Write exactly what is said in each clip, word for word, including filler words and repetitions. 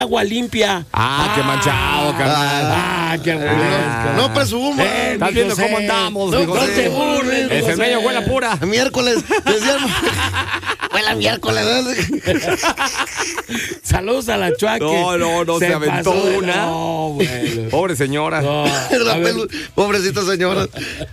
agua limpia. Ah, ah qué manchado, carnal. Ah, qué ah, no presuma. Eh, Estás viendo cómo andamos, no, no te burles. El femeño huele pura. Miércoles. Huele miércoles. Saludos a la Chua. No, no, no, se, se aventó pasó, una. No, bueno. Pobre señora. No, pelu, pobrecita señora.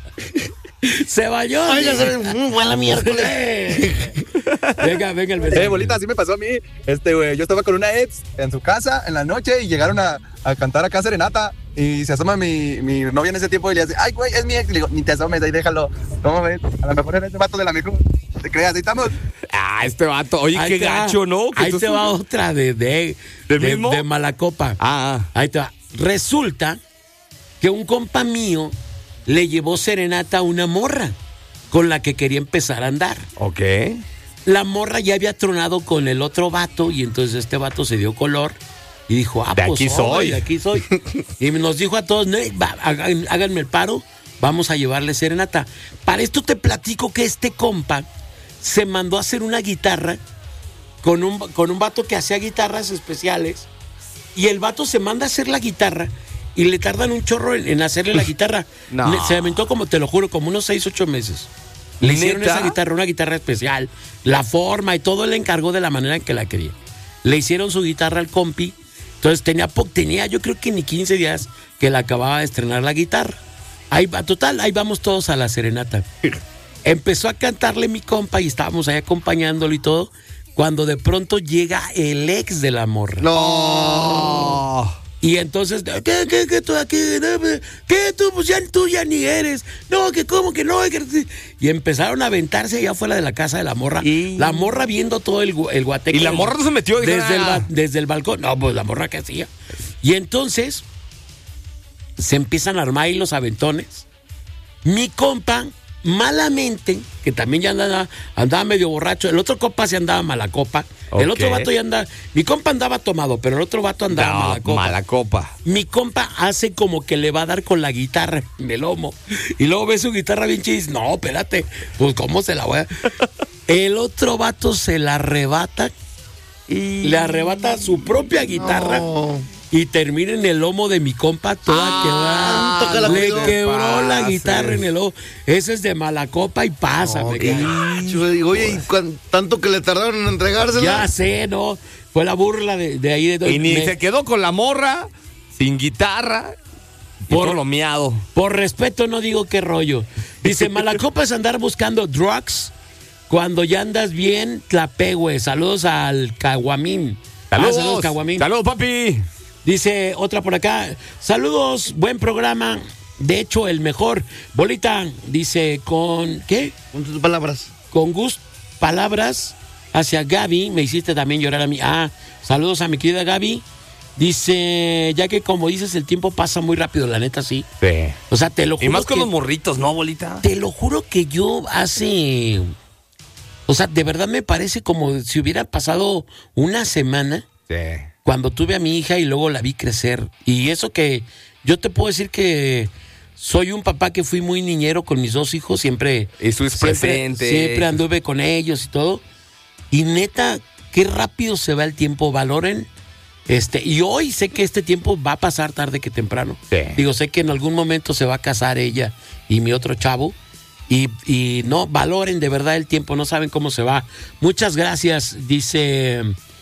Se bañó. Oiga, huele miércoles. Venga, venga el beso. Eh, bolita, así me pasó a mí. Este, güey, yo estaba con una ex en su casa en la noche y llegaron a, a cantar acá serenata. Y se asoma mi, mi novia en ese tiempo y le dice, ay, güey, es mi ex. Le digo, ni te asomes, ahí déjalo. ¿Cómo ves? A lo mejor era ese vato de la micro. ¿Te creas? Ahí estamos. Ah, este vato. Oye, ahí qué gacho, ¿no? Ahí te va otra de, de, ¿De, de, mismo? de Malacopa. Ah. Ahí te va. Resulta que un compa mío le llevó serenata a una morra con la que quería empezar a andar. Ok. La morra ya había tronado con el otro vato y entonces este vato se dio color y dijo, ah, de pues aquí soy. De aquí soy. Y nos dijo a todos, no, va, hagan, háganme el paro, vamos a llevarle serenata. Para esto te platico que este compa se mandó a hacer una guitarra con un, con un vato que hacía guitarras especiales y el vato se manda a hacer la guitarra y le tardan un chorro en, en hacerle la guitarra. No. Se aventó, como te lo juro, como unos seis, ocho meses. Le hicieron ¿Neta? esa guitarra, una guitarra especial, la forma y todo, él le encargó de la manera en que la quería. Le hicieron su guitarra al compi, entonces tenía, tenía yo creo que ni quince días que le acababa de estrenar la guitarra. Ahí va, total, ahí vamos todos a la serenata. Empezó a cantarle mi compa y estábamos ahí acompañándolo y todo, cuando de pronto llega el ex de la morra. No. Y entonces, ¿qué, qué, qué tú aquí? ¿Qué tú? Pues ya tú ya ni eres. No, que cómo que no. Y empezaron a aventarse allá afuera de la casa de la morra. Y... La morra viendo todo el, el guateque. Y la morra no se metió. Desde, ah. el, desde el balcón. No, pues la morra que hacía. Y entonces se empiezan a armar ahí los aventones. Mi compa, malamente, que también ya andaba, andaba medio borracho. El otro compa se andaba mala copa. Okay. El otro vato ya andaba. Mi compa andaba tomado, pero el otro vato andaba no, mala copa. Mala copa. Mi compa hace como que le va a dar con la guitarra en el lomo. Y luego ve su guitarra bien chida y dice, no, espérate, pues cómo se la voy a. El otro vato se la arrebata y le arrebata su propia guitarra. No. Y termina en el lomo de mi compa toda ah, quebrada. Le quebró la guitarra en el lomo. Ese es de mala copa y pasa. No, oye, y cuan, tanto que le tardaron en entregársela. Ya sé, ¿no? Fue la burla de, de ahí. De, y ni me, se quedó con la morra, sin guitarra, por lo miado. Por respeto no digo qué rollo. Dice, mala copa es andar buscando drugs cuando ya andas bien tlapehue. Saludos al Caguamín. Saludos, ah, saludos, Caguamín. Saludos, papi. Dice otra por acá, saludos, buen programa, de hecho el mejor. Bolita, dice, con, ¿qué? Con tus palabras. Con gusto, palabras hacia Gaby, me hiciste también llorar a mí. Ah, saludos a mi querida Gaby. Dice, ya que como dices, el tiempo pasa muy rápido, la neta, sí. Sí. O sea, te lo juro. Y más con que, los morritos, ¿no, Bolita? Te lo juro que yo hace, o sea, de verdad me parece como si hubiera pasado una semana. Sí. Cuando tuve a mi hija y luego la vi crecer. Y eso que yo te puedo decir que soy un papá que fui muy niñero con mis dos hijos. Siempre, Eso es presente. Siempre anduve con ellos y todo. Y neta, qué rápido se va el tiempo. Valoren. Este, y hoy sé que este tiempo va a pasar tarde que temprano. Sí. Digo, sé que en algún momento se va a casar ella y mi otro chavo. Y, y no, valoren de verdad el tiempo. No saben cómo se va. Muchas gracias, dice...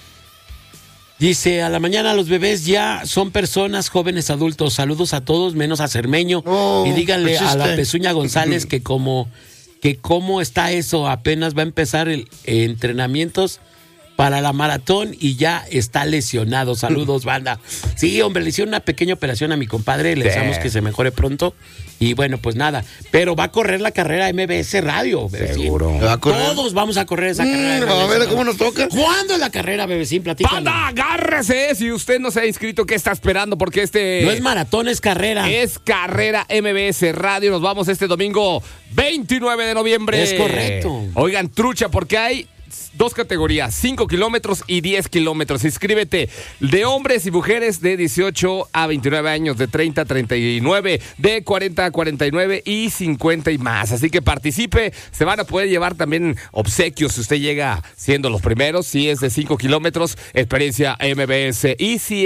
Dice, a la mañana los bebés ya son personas, jóvenes, adultos. Saludos a todos, menos a Cermeño. Oh, y díganle a la Pezuña González que como que cómo está eso. Apenas va a empezar el eh, entrenamientos para la maratón y ya está lesionado. Saludos, banda. Sí, hombre, le hicieron una pequeña operación a mi compadre. Le sí. deseamos que se mejore pronto. Y bueno, pues nada. Pero va a correr la carrera M B S Radio, Bebecín. Seguro. ¿Va a correr? Todos vamos a correr esa Mm, carrera. a ver cómo nos toca. ¿Cuándo es la carrera, Bebecín? Platícanos. ¡Panda, agárrese! Si usted no se ha inscrito, ¿qué está esperando? Porque este... No es maratón, es carrera. Es carrera M B S Radio. Nos vamos este domingo veintinueve de noviembre. Es correcto. Oigan, trucha, porque hay dos categorías, cinco kilómetros y diez kilómetros. Inscríbete de hombres y mujeres de dieciocho a veintinueve años, de treinta a treinta y nueve, de cuarenta a cuarenta y nueve y cincuenta y más. Así que participe, se van a poder llevar también obsequios si usted llega siendo los primeros. Si es de cinco kilómetros, experiencia M B S. Y si